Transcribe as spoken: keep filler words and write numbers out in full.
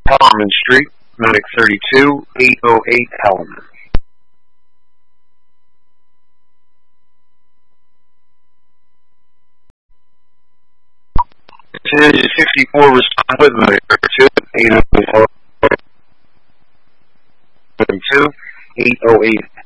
Hellerman Street, Medic thirty-two, eight oh eight Hellerman. This is fifty-four, respond with Medic thirty-two, eight oh eight, eight oh eight